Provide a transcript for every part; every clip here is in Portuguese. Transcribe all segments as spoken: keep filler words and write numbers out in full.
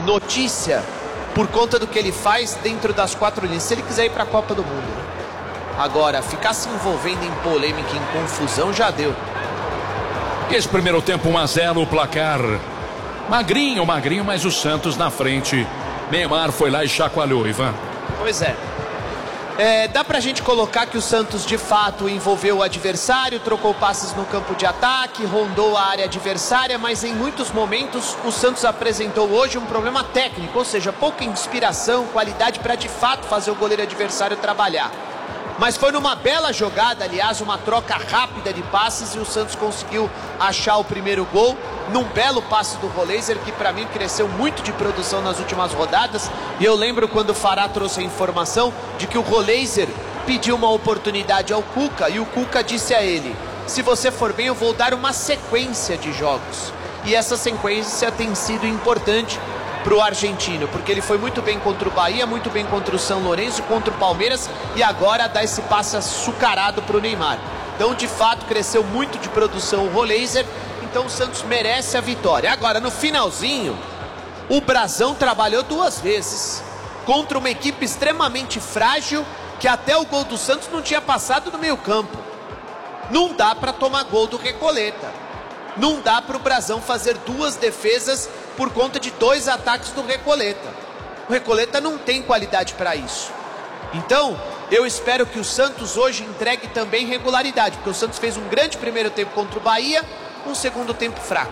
notícia por conta do que ele faz dentro das quatro linhas. Se ele quiser ir para a Copa do Mundo, né? Agora, ficar se envolvendo em polêmica, em confusão, já deu. Esse primeiro tempo, um a zero o placar. Magrinho, magrinho, mas o Santos na frente. Neymar foi lá e chacoalhou, Ivan. Pois é. É, dá pra gente colocar que o Santos de fato envolveu o adversário, trocou passes no campo de ataque, rondou a área adversária, mas em muitos momentos o Santos apresentou hoje um problema técnico, ou seja, pouca inspiração, qualidade para de fato fazer o goleiro adversário trabalhar. Mas foi numa bela jogada, aliás, uma troca rápida de passes e o Santos conseguiu achar o primeiro gol num belo passe do Roleiser, que para mim cresceu muito de produção nas últimas rodadas. E eu lembro quando o Fará trouxe a informação de que o Roleiser pediu uma oportunidade ao Cuca e o Cuca disse a ele: se você for bem, eu vou dar uma sequência de jogos. E essa sequência tem sido importante para o argentino, porque ele foi muito bem contra o Bahia, muito bem contra o São Lourenço, contra o Palmeiras e agora dá esse passe açucarado para o Neymar. Então, de fato, cresceu muito de produção o Roleiser, então o Santos merece a vitória. Agora, no finalzinho, o Brazão trabalhou duas vezes contra uma equipe extremamente frágil que até o gol do Santos não tinha passado no meio campo. Não dá para tomar gol do Recoleta. Não dá para o Brazão fazer duas defesas por conta de dois ataques do Recoleta. O Recoleta não tem qualidade para isso. Então, eu espero que o Santos hoje entregue também regularidade, porque o Santos fez um grande primeiro tempo contra o Bahia, um segundo tempo fraco.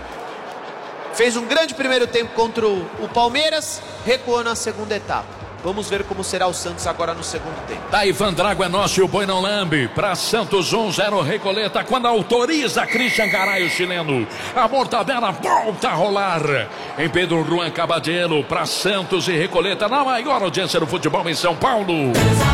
Fez um grande primeiro tempo contra o Palmeiras, recuou na segunda etapa. Vamos ver como será o Santos agora no segundo tempo. Tá, Ivan Drago é nosso e o boi não lambe. Para Santos um a zero Recoleta, quando autoriza Christian Garay, o chileno. A mortadela volta a rolar em Pedro Juan Caballero. Para Santos e Recoleta, na maior audiência do futebol em São Paulo.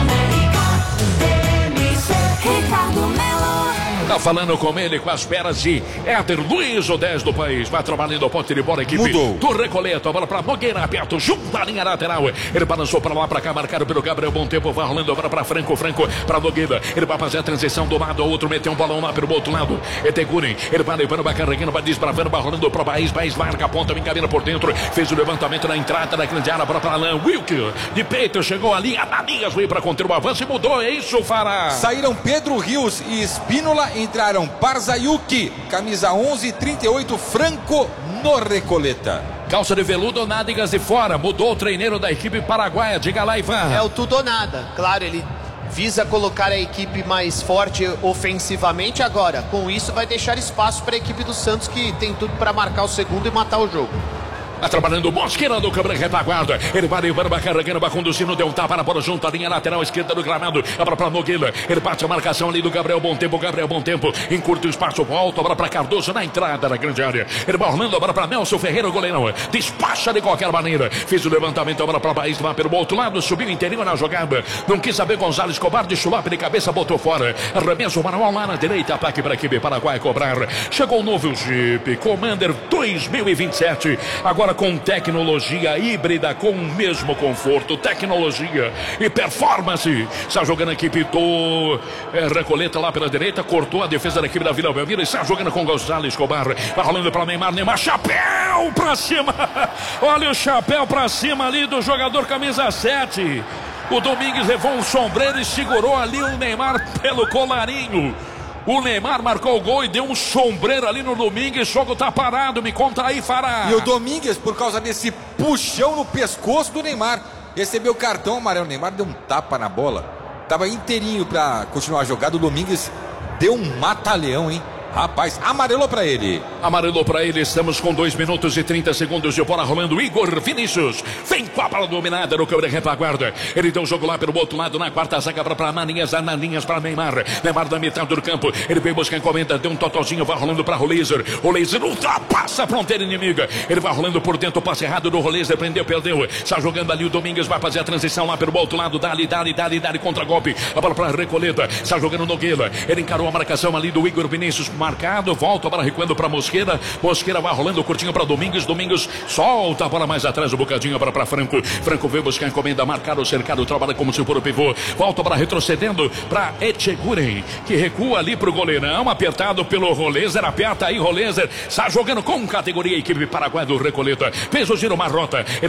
Tá falando com ele, com as peras de Éder Luiz, o dez do país. Vai trabalhando o ponte de bola, equipe Mudou. do Recoleta. A bola pra Nogueira, perto, junto à linha lateral. Ele balançou pra lá, pra cá, marcado pelo Gabriel Bom Tempo. Vai rolando agora pra Franco, Franco pra Nogueira. Ele vai fazer a transição do lado ao outro, meteu um balão lá pelo outro lado. Eteguren, ele vai levando, vai carregando, vai desbravando, vai rolando pra Baís. Baís larga a ponta, me encamina por dentro. Fez o levantamento na entrada da grande área, bola pra Alain Wilker. De peito, chegou ali, Ananias veio pra conter o avanço e mudou, é isso, Fará. Saíram Pedro Rios e Espínola, entraram Barzaiuki, camisa onze e trinta e oito, Franco no Recoleta. Calça de veludo, nádegas de fora, mudou o treineiro da equipe paraguaia, diga lá, Ivan. É o tudo ou nada, claro, ele visa colocar a equipe mais forte ofensivamente agora. Com isso vai deixar espaço para a equipe do Santos, que tem tudo para marcar o segundo e matar o jogo. Tá trabalhando Mosqueira do câmera retaguarda. Ele vai levando, vai carregando, vai conduzindo. Deu um tapa na bola junto à linha lateral esquerda do gramado. A bola pra Nogueira. Ele bate a marcação ali do Gabriel Bom Tempo. Gabriel Bom Tempo encurta o espaço. Volta a bola pra Cardoso na entrada da grande área. Ele vai rolando a bola pra Nelson Ferreira, o goleirão. Despacha de qualquer maneira. Fez o levantamento, a bola pra Baís lá pelo outro lado. Subiu inteirinho na jogada. Não quis saber Gonzalez Escobar. De chulape de cabeça, botou fora. Arremesso o manual lá na direita. Ataque pra equipe Paraguai cobrar. Chegou o novo Jeep Commander dois mil e vinte e sete. Agora com tecnologia. Tecnologia híbrida com o mesmo conforto, tecnologia e performance. Está jogando a equipe do é, Recoleta lá pela direita, cortou a defesa da equipe da Vila Belmiro. Está jogando com Gonzalo Escobar. Vai rolando para Neymar, Neymar, chapéu para cima. Olha o chapéu para cima ali do jogador camisa sete. O Domingues levou um sombreiro e segurou ali o Neymar pelo colarinho. O Neymar marcou o gol e deu um sombreiro ali no Domingues. O jogo tá parado, me conta aí, Fará. E o Domingues, por causa desse puxão no pescoço do Neymar, recebeu o cartão amarelo. O Neymar deu um tapa na bola. Tava inteirinho pra continuar a jogada. O Domingues deu um mata-leão, hein? Rapaz, amarelou pra ele. Amarelou pra ele, estamos com dois minutos e trinta segundos de bola rolando. Igor Vinícius vem com a bola dominada no câmera retaguarda. Ele deu o jogo lá pelo outro lado, na quarta zaga pra Ananinhas, Ananinhas pra Neymar. Neymar da metade do campo, ele veio buscar a encomenda, deu um totozinho, vai rolando pra Roleiser. Roleiser ultrapassa a fronteira inimiga. Ele vai rolando por dentro, o passe errado do Roleiser, prendeu, perdeu. Está jogando ali o Domingues, vai fazer a transição lá pelo outro lado. Dali, dali, dali, dali, contra golpe. A bola pra Recoleta, está jogando Nogueira. Ele encarou a marcação ali do Igor Vinícius. Marcado, volta a bola recuando para Mosqueira. Mosqueira vai rolando curtinho para Domingues. Domingues solta a bola mais atrás, um bocadinho para para Franco. Franco veio buscar a encomenda, marcado, cercado, trabalha como se for o pivô. Volta a bola retrocedendo para Echeguren, que recua ali para o goleirão, apertado pelo Roleiser. Aperta aí, Roleiser. Está jogando com categoria a equipe paraguaia do Recoleta. Fez o giro Marrota. Ele